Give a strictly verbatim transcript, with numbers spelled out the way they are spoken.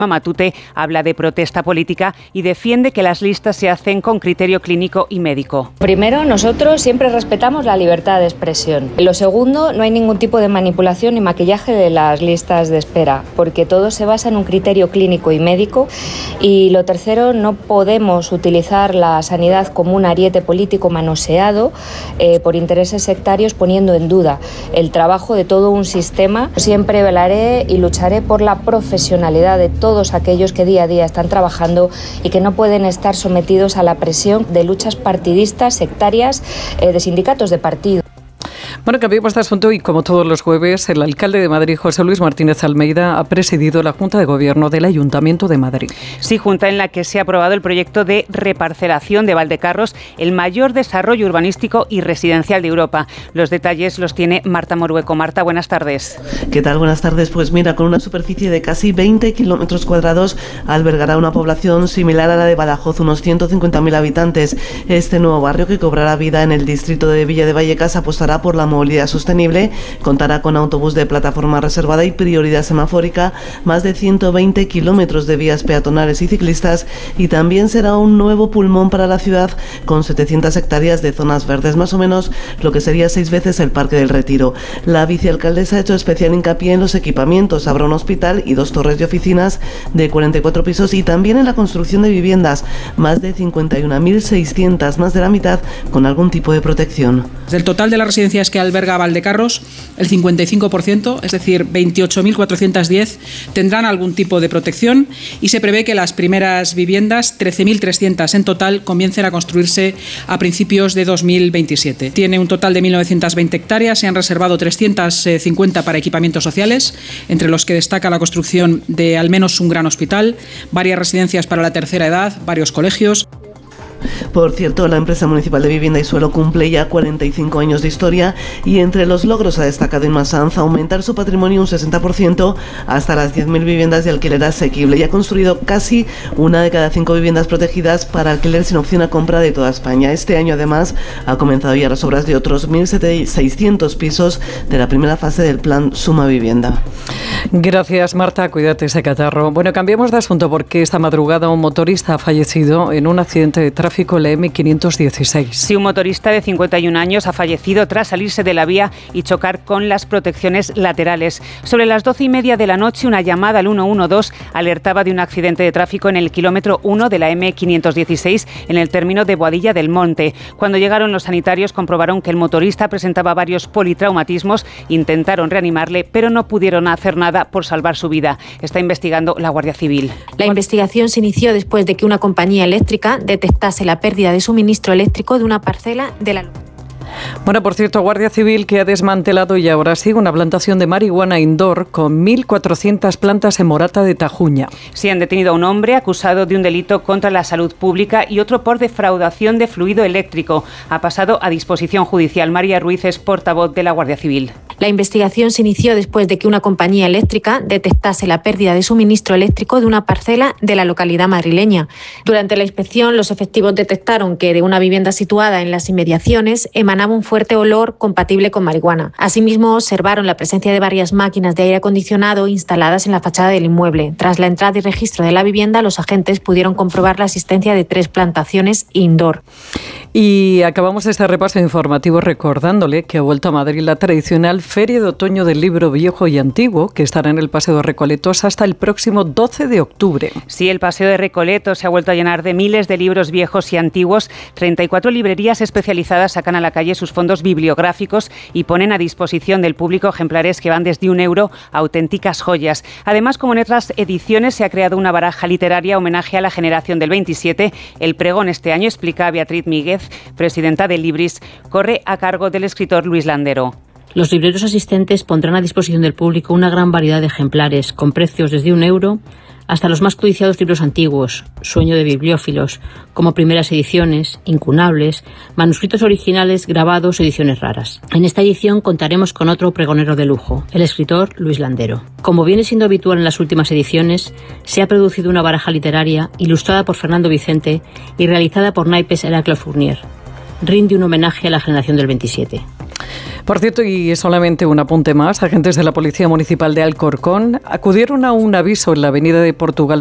Matute habla de protesta política y defiende que las listas se hacen con criterio clínico y médico. Primero, nosotros siempre respetamos la libertad de expresión. Lo segundo, no hay ningún tipo de manipulación ni maquillaje de las listas de espera, porque todo se basa en un criterio clínico y médico. Y lo tercero, no podemos utilizar la sanidad como un ariete político manoseado eh, por intereses sectarios, poniendo en duda el trabajo de todo un sistema. Siempre velaré y lucharé por la profesionalidad de todos todos aquellos que día a día están trabajando y que no pueden estar sometidos a la presión de luchas partidistas, sectarias, eh, de sindicatos de partido. Bueno, cambiamos de asunto y como todos los jueves, el alcalde de Madrid, José Luis Martínez Almeida, ha presidido la Junta de Gobierno del Ayuntamiento de Madrid. Sí, junta en la que se ha aprobado el proyecto de reparcelación de Valdecarros, el mayor desarrollo urbanístico y residencial de Europa. Los detalles los tiene Marta Morueco. Marta, buenas tardes. ¿Qué tal? Buenas tardes. Pues mira, con una superficie de casi veinte kilómetros cuadrados, albergará una población similar a la de Badajoz, unos ciento cincuenta mil habitantes. Este nuevo barrio, que cobrará vida en el distrito de Villa de Vallecas, apostará por la movilidad sostenible, contará con autobús de plataforma reservada y prioridad semafórica, más de ciento veinte kilómetros de vías peatonales y ciclistas, y también será un nuevo pulmón para la ciudad con setecientas hectáreas de zonas verdes, más o menos lo que sería seis veces el Parque del Retiro. La vicealcaldesa ha hecho especial hincapié en los equipamientos. Habrá un hospital y dos torres de oficinas de cuarenta y cuatro pisos, y también en la construcción de viviendas, más de cincuenta y una mil seiscientas, más de la mitad con algún tipo de protección. Del total de las residencias que alberga Valdecarros, el cincuenta y cinco por ciento, es decir, veintiocho mil cuatrocientos diez, tendrán algún tipo de protección, y se prevé que las primeras viviendas, trece mil trescientas en total, comiencen a construirse a principios de dos mil veintisiete. Tiene un total de mil novecientas veinte hectáreas, se han reservado trescientas cincuenta para equipamientos sociales, entre los que destaca la construcción de al menos un gran hospital, varias residencias para la tercera edad, varios colegios. Por cierto, la empresa municipal de vivienda y suelo cumple ya cuarenta y cinco años de historia, y entre los logros ha destacado Inmasanz aumentar su patrimonio un sesenta por ciento hasta las diez mil viviendas de alquiler asequible, y ha construido casi una de cada cinco viviendas protegidas para alquiler sin opción a compra de toda España. Este año, además, ha comenzado ya las obras de otros mil seiscientos pisos de la primera fase del plan Suma Vivienda. Gracias, Marta. Cuídate ese catarro. Bueno, cambiamos de asunto porque esta madrugada un motorista ha fallecido en un accidente de tráfico en la eme quinientos dieciséis. Sí, un motorista de cincuenta y un años ha fallecido tras salirse de la vía y chocar con las protecciones laterales. Sobre las doce y media de la noche, una llamada al uno uno dos alertaba de un accidente de tráfico en el kilómetro uno de la eme quinientos dieciséis en el término de Boadilla del Monte. Cuando llegaron los sanitarios, comprobaron que el motorista presentaba varios politraumatismos, intentaron reanimarle, pero no pudieron hacer nada por salvar su vida. Está investigando la Guardia Civil. La investigación se inició después de que una compañía eléctrica detectase la pérdida de suministro eléctrico de una parcela de la... Bueno, por cierto, Guardia Civil que ha desmantelado y ahora sigue una plantación de marihuana indoor con mil cuatrocientas plantas en Morata de Tajuña. Sí, han detenido a un hombre acusado de un delito contra la salud pública y otro por defraudación de fluido eléctrico. Ha pasado a disposición judicial. María Ruiz es portavoz de la Guardia Civil. La investigación se inició después de que una compañía eléctrica detectase la pérdida de suministro eléctrico de una parcela de la localidad madrileña. Durante la inspección, los efectivos detectaron que de una vivienda situada en las inmediaciones emanaba un fuerte olor compatible con marihuana. Asimismo, observaron la presencia de varias máquinas de aire acondicionado instaladas en la fachada del inmueble. Tras la entrada y registro de la vivienda, los agentes pudieron comprobar la existencia de tres plantaciones indoor. Y acabamos este repaso informativo recordándole que ha vuelto a Madrid la tradicional Feria de Otoño del Libro Viejo y Antiguo, que estará en el Paseo de Recoletos hasta el próximo doce de octubre. Sí, el Paseo de Recoletos se ha vuelto a llenar de miles de libros viejos y antiguos. treinta y cuatro librerías especializadas sacan a la calle sus fondos bibliográficos y ponen a disposición del público ejemplares que van desde un euro a auténticas joyas. Además, como en otras ediciones, se ha creado una baraja literaria homenaje a la generación del veintisiete. El pregón este año, explica Beatriz Míguez, presidenta de Libris, corre a cargo del escritor Luis Landero. Los libreros asistentes pondrán a disposición del público una gran variedad de ejemplares, con precios desde un euro hasta los más codiciados libros antiguos, sueño de bibliófilos, como primeras ediciones, incunables, manuscritos originales, grabados, ediciones raras. En esta edición contaremos con otro pregonero de lujo, el escritor Luis Landero. Como viene siendo habitual en las últimas ediciones, se ha producido una baraja literaria ilustrada por Fernando Vicente y realizada por naipes Heraclio Fournier. Rinde un homenaje a la generación del veintisiete. Por cierto, y solamente un apunte más, agentes de la Policía Municipal de Alcorcón acudieron a un aviso en la avenida de Portugal